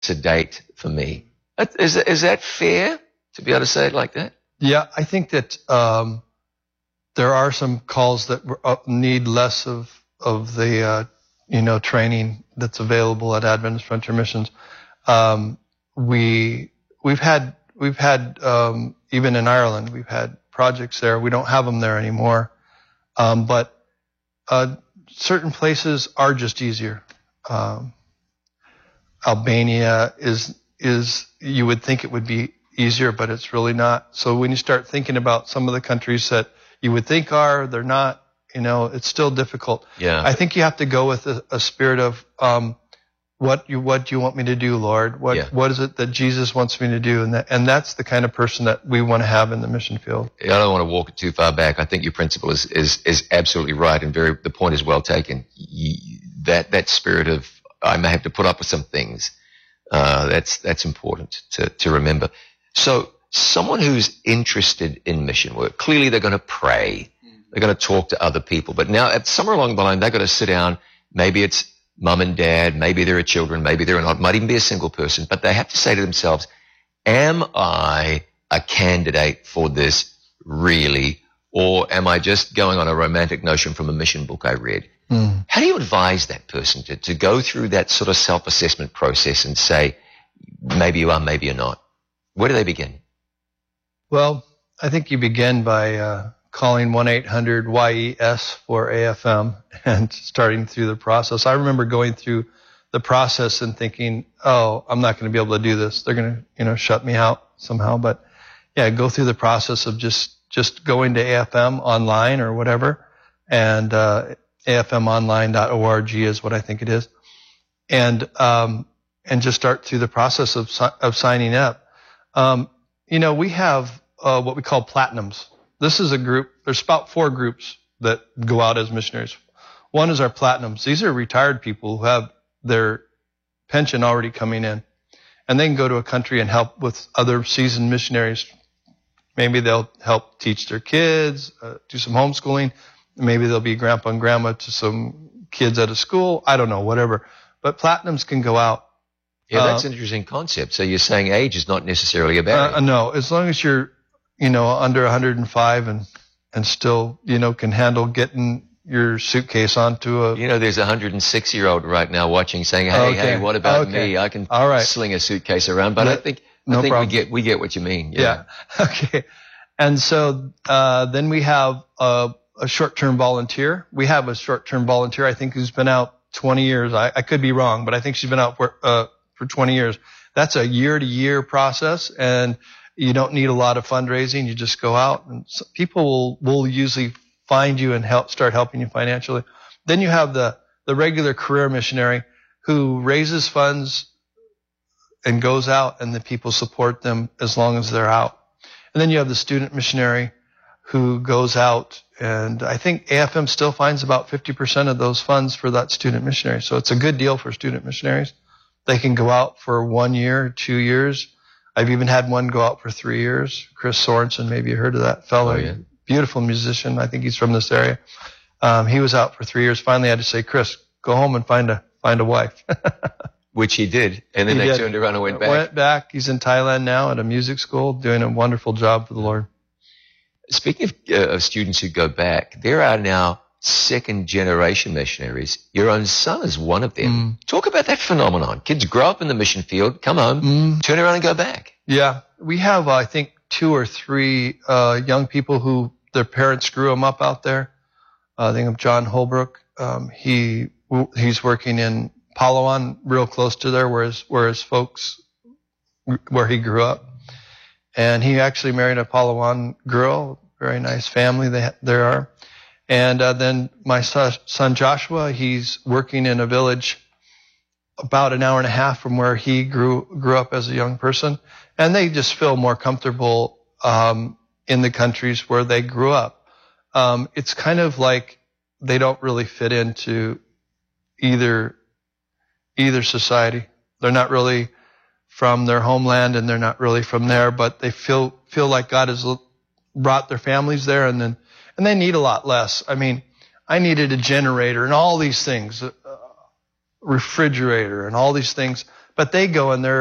to date for me. Is that fair to be able to say it like that? Yeah, I think that there are some calls that need less of the training that's available at Adventist Frontier Missions. We've had even in Ireland, we've had projects there. We don't have them there anymore, but certain places are just easier. Albania is you would think it would be easier, but it's really not. So when you start thinking about some of the countries that you would think they're not, it's still difficult. Yeah. I think you have to go with a spirit of, what do you want me to do, Lord? What is it that Jesus wants me to do? And that's the kind of person that we want to have in the mission field. I don't want to walk it too far back. I think your principle is absolutely right, and the point is well taken. That spirit of, I may have to put up with some things. That's important to remember. So someone who's interested in mission work, clearly they're going to pray. They're going to talk to other people. But now, somewhere along the line, they've got to sit down. Maybe it's mum and dad. Maybe there are children. Maybe there are not. Might even be a single person. But they have to say to themselves, am I a candidate for this really? Or am I just going on a romantic notion from a mission book I read? How do you advise that person to go through that sort of self-assessment process and say, maybe you are, maybe you're not? Where do they begin? Well, I think you begin by calling 1-800-YES for AFM and starting through the process. I remember going through the process and thinking, I'm not going to be able to do this. They're going to, shut me out somehow. But yeah, go through the process of just going to AFM online or whatever, and afmonline.org is what I think it is, and just start through the process of signing up. We have what we call platinums. This is a group. There's about 4 groups that go out as missionaries. One is our platinums. These are retired people who have their pension already coming in, and they can go to a country and help with other seasoned missionaries. Maybe they'll help teach their kids, do some homeschooling. Maybe they'll be grandpa and grandma to some kids at a school. I don't know, whatever. But platinums can go out. Yeah, that's an interesting concept. So you're saying age is not necessarily a barrier. No, as long as you're, under 105 and still, can handle getting your suitcase onto a... there's a 106-year-old right now watching saying, hey, what about me? I can sling a suitcase around. But I think we get what you mean. Yeah. Okay. And so then we have a short-term volunteer. We have a short-term volunteer, I think, who's been out 20 years. I could be wrong, but I think she's been out for 20 years. That's a year-to-year process, and you don't need a lot of fundraising. You just go out, and people will usually find you and start helping you financially. Then you have the regular career missionary who raises funds and goes out, and the people support them as long as they're out. And then you have the student missionary who goes out, and I think AFM still finds about 50% of those funds for that student missionary. So it's a good deal for student missionaries. They can go out for 1 year, 2 years. I've even had one go out for 3 years. Chris Sorensen, maybe you heard of that fellow. Oh, yeah. Beautiful musician. I think he's from this area. He was out for 3 years. Finally, I had to say, Chris, go home and find a wife. Which he did, and then they turned around and went back. Went back. He's in Thailand now at a music school, doing a wonderful job for the Lord. Speaking of students who go back, there are now second-generation missionaries. Your own son is one of them. Talk about that phenomenon. Kids grow up in the mission field, come home, turn around and go back. Yeah. We have, I think, 2 or 3 young people who their parents grew them up out there. I think of John Holbrook. He's working in Palawan, real close to there, where his folks, where he grew up. And he actually married a Palawan girl, very nice family there are. And then my son Joshua, he's working in a village about an hour and a half from where he grew up as a young person. And they just feel more comfortable in the countries where they grew up. It's kind of like they don't really fit into either society. They're not really from their homeland, and they're not really from there, but they feel like God has brought their families there, and they need a lot less. I mean, I needed a generator and all these things, refrigerator and all these things, but they go and they're